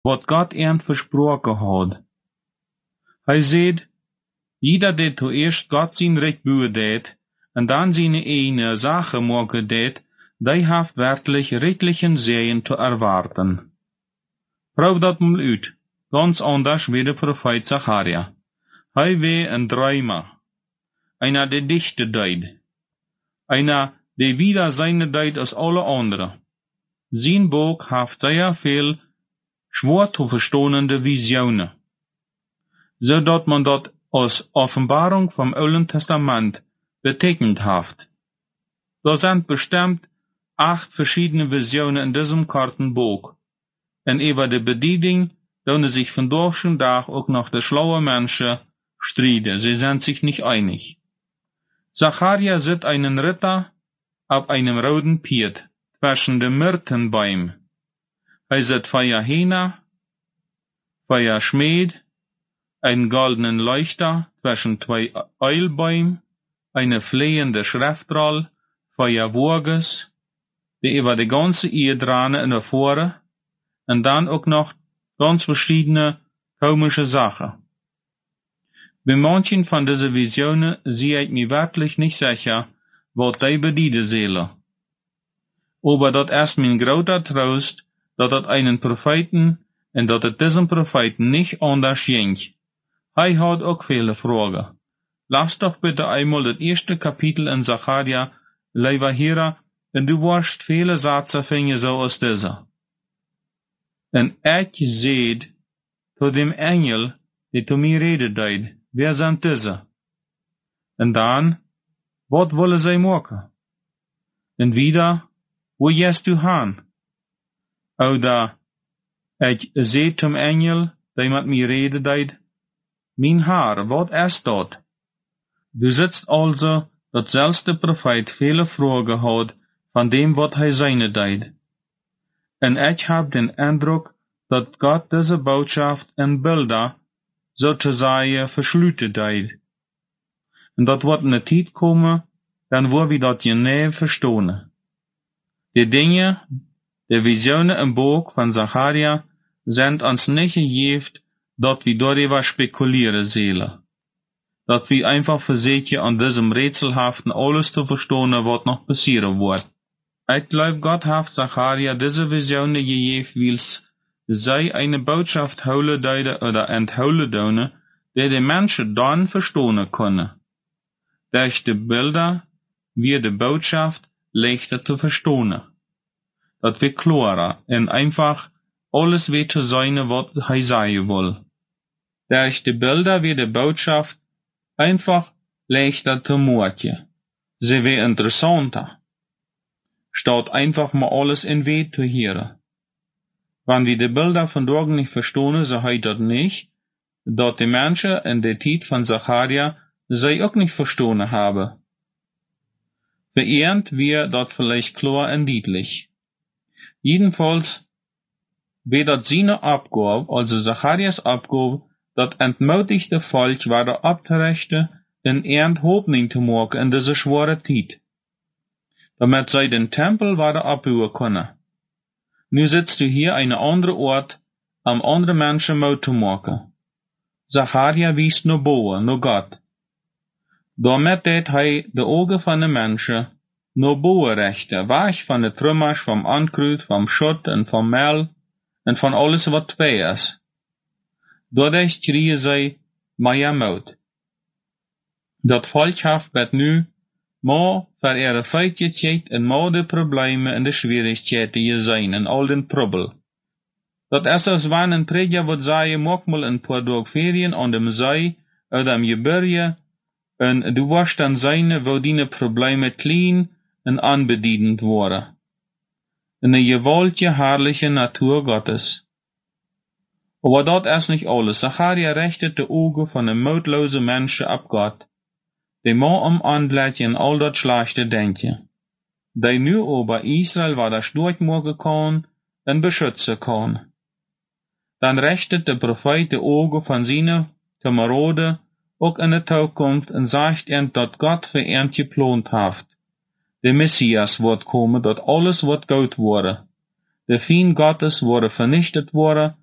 wat Gott versproken had. Hij zei, jeder die zuerst Gott zijn recht beurdeed, en dan zijn ene Sache maken deed, die heeft werkelijk rechtlichen Segen te erwarten. Proef dat mal uit, ganz anders wie de profeet Zacharia. Hij was een Träumer, einer die dichte deed, einer die wieder seine deed als alle anderen. Zijn boek heeft zeer veel schwer te verstonende visionen, zodat man dat als Offenbarung vom Alten Testament betekend heeft. Er zijn bestimmt 8 verschiedene visionen in diesem Kartenbuch. En über de bediening doen sich vandaag vandaag ook nog de schlaue Menschen strijden. Sie sind sich nicht einig. Zacharia sieht einen Ritter auf einem roten Pferd zwischen de Myrtenbäumen. Hij sieht Feuer Hena, Feuer Schmied, einen goldenen Leuchter zwischen 2 Eulbäumen, eine flehende Schriftroll, Feuer Wurges, die über die ganze Ierdrane in der Vore, und dann auch noch ganz verschiedene komische Sachen. Bei manchen von diesen Visionen sehe ich mir wirklich nicht sicher, was die bedienen sollen. Aber das ist mein großer Trost, dass das einen Propheten und dass es diesem Propheten nicht anders ging. Er hat auch viele Fragen. Lass doch bitte einmal das erste Kapitel in Zacharia, lieber Hörer, und du wirst viele Sätze finden so als dieser. En ik zeid tot dem Engel, die zu mir reden deed, wer sind diese? En dan, wat wollen zij maken? En wieder, wo gehst du hin? Oder, ik zeid zum Engel, die mit mir reden deed, mein Herr, wat ist dat? Du sitzt also, dat zelfs de Prophet viele Fragen had, van dem wat hij zijn deed. En ich hab den Eindruck, dass Gott diese Botschaft in Bilder sozusagen verschlüten deed. Und dat wird in der Zeit kommen, dann wo wir dat genau verstehen. Die Dinge, die Visionen im Buch von Zacharia, sind uns nicht gegeben, dass wir darüber spekulieren sollen. Dass wir einfach versuchen, an diesem Rätselhaften alles zu verstehen, was noch passieren wird. Ich glaube, Gott hat Zacharia diese Visionen gegeben, weil sie eine Botschaft holen oder entholen doen, die die Menschen dann verstehen können. Durch die Bilder wird die Botschaft leichter zu verstehen. Das wird klarer und einfach alles wird zu sein, was er sagen will. Durch die Bilder wird die Botschaft einfach leichter zu merken. Sie wird interessanter. Statt einfach mal alles in weh zu hören. Wenn wir die Bilder von Dorgen nicht verstehen, so heißt das nicht, dass die Menschen in der Zeit von Zacharia sie auch nicht verstehen haben. Für irgend wird das vielleicht klar und deutlich. Jedenfalls wird das seine Abgabe, also Zacharias Abgabe, das entmutigte Volk weiter abzurichten und irgend Hoffnung zu machen in dieser schwere Zeit. Damit sie den Tempel weiter abbauen können. Nu sitzt du hier eine andere Ort, andere Menschen Mut zu machen. Zacharia wies nur boven, nur Gott. Damit deed hij de Augen von den Menschen nur boven richten, weg von den Trümmers, vom Ankruid, vom Schutt und vom Mehl und von alles wat twee is. Dadurch schrien zij, Maja Mut. Dat Volk heeft bet nu maar voor ihre feitjes en maar de problemen en de schwierigheden je zijn en al den Trouble. Dat is als wanneer een prediger wordt zeggen, maak mal een paar dagen ferien aan dem zee of am Gebirge en du wirst dan zijn wo die Probleme klein en anbedienend worden. In de gewaltige, herrliche Natur Gottes. Aber dat is nicht alles. Zacharia richtet de Augen von den mutlosen Menschen ab Gott. Die man anleggen al dat slechte denken. Die nu over Israel waar durchmachen kann en beschützen kann. Dann richtet der Prophet die Augen von seinen Kameraden auch in der Zukunft und sagt ihnen, dass Gott für ihn geplant hat. Der Messias wird kommen, dass alles wird gut worden. Der Feind Gottes wurde vernichtet worden